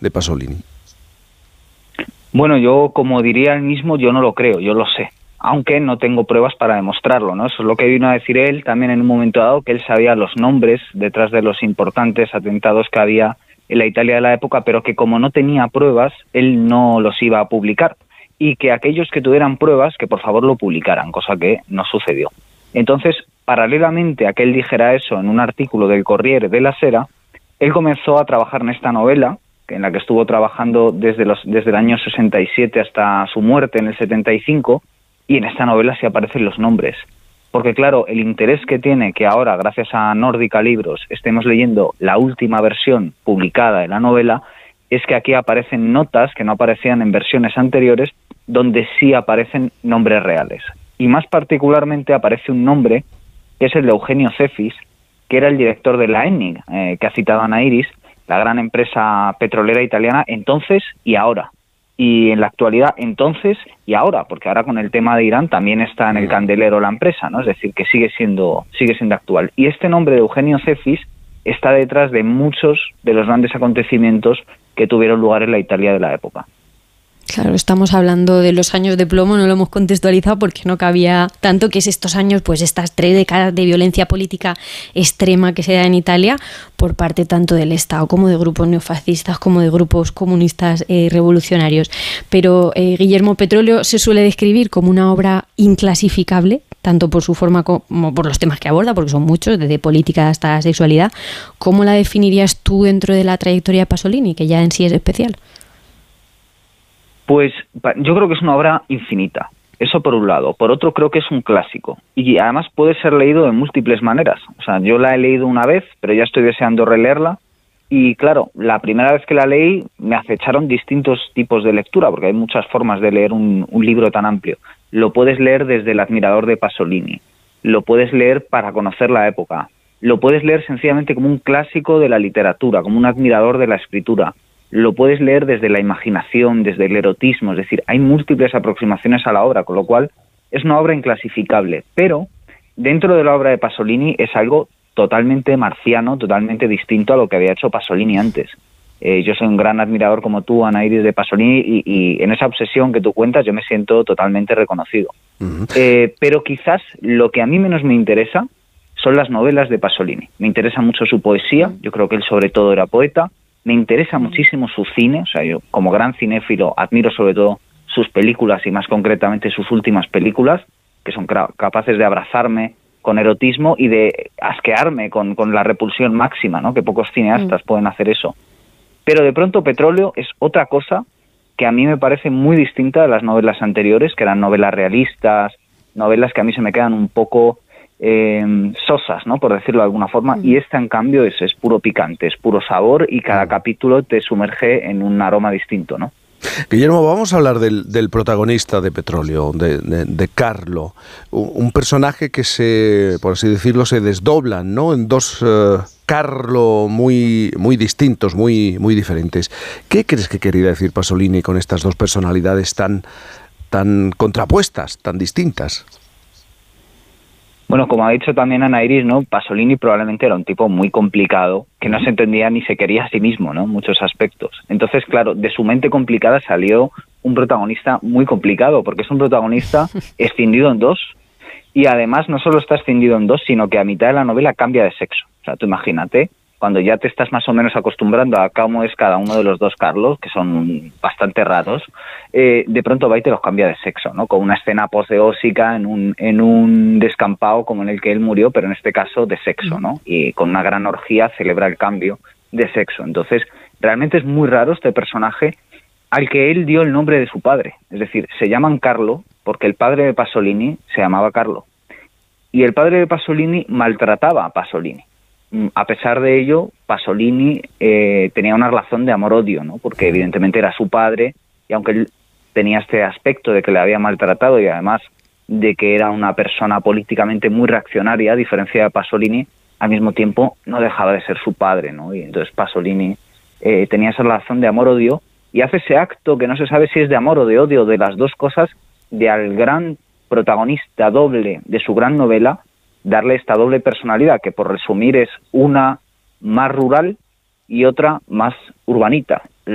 de Pasolini? Bueno, yo, como diría él mismo, yo no lo creo, yo lo sé, aunque no tengo pruebas para demostrarlo, ¿no? Eso es lo que vino a decir él también en un momento dado, que él sabía los nombres detrás de los importantes atentados que había en la Italia de la época, pero que como no tenía pruebas, él no los iba a publicar, y que aquellos que tuvieran pruebas, que por favor lo publicaran, cosa que no sucedió. Entonces, paralelamente a que él dijera eso en un artículo del Corriere della Sera, él comenzó a trabajar en esta novela, en la que estuvo trabajando desde el año 67 hasta su muerte en el 75, y en esta novela sí aparecen los nombres. Porque claro, el interés que tiene que ahora, gracias a Nórdica Libros, estemos leyendo la última versión publicada de la novela, es que aquí aparecen notas que no aparecían en versiones anteriores, donde sí aparecen nombres reales. Y más particularmente aparece un nombre, que es el de Eugenio Cefis, que era el director de la ENI, que ha citado Ana Iris, la gran empresa petrolera italiana, entonces y ahora. Y en la actualidad, entonces y ahora, porque ahora con el tema de Irán también está en el candelero la empresa, ¿no? Es decir, que sigue siendo actual. Y este nombre de Eugenio Cefis está detrás de muchos de los grandes acontecimientos que tuvieron lugar en la Italia de la época. Claro, estamos hablando de los años de plomo, no lo hemos contextualizado porque no cabía tanto, que es estos años, pues estas 3 décadas de violencia política extrema que se da en Italia por parte tanto del Estado como de grupos neofascistas, como de grupos comunistas revolucionarios. Pero Guillermo, Petróleo se suele describir como una obra inclasificable, tanto por su forma como por los temas que aborda, porque son muchos, desde política hasta sexualidad. ¿Cómo la definirías tú dentro de la trayectoria de Pasolini, que ya en sí es especial? Pues yo creo que es una obra infinita, eso por un lado. Por otro, creo que es un clásico y además puede ser leído de múltiples maneras. O sea, yo la he leído una vez, pero ya estoy deseando releerla. Y claro, la primera vez que la leí me acecharon distintos tipos de lectura, porque hay muchas formas de leer un libro tan amplio. Lo puedes leer desde El admirador de Pasolini, lo puedes leer para conocer la época, lo puedes leer sencillamente como un clásico de la literatura, como un admirador de la escritura. Lo puedes leer desde la imaginación, desde el erotismo, es decir, hay múltiples aproximaciones a la obra, con lo cual es una obra inclasificable, pero dentro de la obra de Pasolini es algo totalmente marciano, totalmente distinto a lo que había hecho Pasolini antes. Yo soy un gran admirador como tú, Ana Iris, de Pasolini, y en esa obsesión que tú cuentas yo me siento totalmente reconocido. Uh-huh. Pero quizás lo que a mí menos me interesa son las novelas de Pasolini. Me interesa mucho su poesía, yo creo que él sobre todo era poeta. Me interesa muchísimo su cine, o sea, yo como gran cinéfilo admiro sobre todo sus películas y más concretamente sus últimas películas, que son capaces de abrazarme con erotismo y de asquearme con la repulsión máxima, ¿no? Que pocos cineastas pueden hacer eso. Pero de pronto Petróleo es otra cosa que a mí me parece muy distinta de las novelas anteriores, que eran novelas realistas, novelas que a mí se me quedan un poco sosas, ¿no? Por decirlo de alguna forma, y esta en cambio es puro picante, es puro sabor y cada capítulo te sumerge en un aroma distinto, ¿no? Guillermo, vamos a hablar del protagonista de Petróleo, de Carlo, un personaje que por así decirlo, se desdoblan, ¿no? En dos Carlo muy distintos, muy diferentes. ¿Qué crees que quería decir Pasolini con estas dos personalidades tan contrapuestas, tan distintas? Bueno, como ha dicho también Ana Iris, ¿no? Pasolini probablemente era un tipo muy complicado, que no se entendía ni se quería a sí mismo, ¿no? Muchos aspectos. Entonces, claro, de su mente complicada salió un protagonista muy complicado, porque es un protagonista escindido en dos, y además no solo está escindido en dos, sino que a mitad de la novela cambia de sexo. O sea, tú imagínate, cuando ya te estás más o menos acostumbrando a cómo es cada uno de los dos Carlos, que son bastante raros, de pronto va y te los cambia de sexo, ¿no? Con una escena apoteósica en un descampado como en el que él murió, pero en este caso de sexo, ¿no? Y con una gran orgía celebra el cambio de sexo. Entonces, realmente es muy raro este personaje al que él dio el nombre de su padre. Es decir, se llaman Carlo porque el padre de Pasolini se llamaba Carlo. Y el padre de Pasolini maltrataba a Pasolini. A pesar de ello, Pasolini tenía una relación de amor-odio, ¿no? Porque evidentemente era su padre, y aunque él tenía este aspecto de que le había maltratado y además de que era una persona políticamente muy reaccionaria, a diferencia de Pasolini, al mismo tiempo no dejaba de ser su padre, ¿no? Y entonces Pasolini tenía esa relación de amor-odio y hace ese acto que no se sabe si es de amor o de odio, de las dos cosas, de al gran protagonista doble de su gran novela, darle esta doble personalidad, que por resumir es una más rural y otra más urbanita.